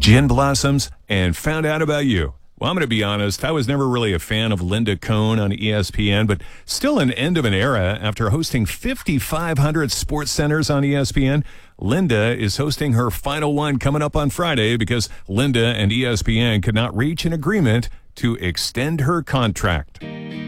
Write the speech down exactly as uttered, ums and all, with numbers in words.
gin blossoms, and found out about you. Well, I'm going to be honest, I was never really a fan of Linda Cohn on E S P N, but still an end of an era after hosting fifty-five hundred sports centers on E S P N. Linda is hosting her final one coming up on Friday because Linda and E S P N could not reach an agreement to extend her contract.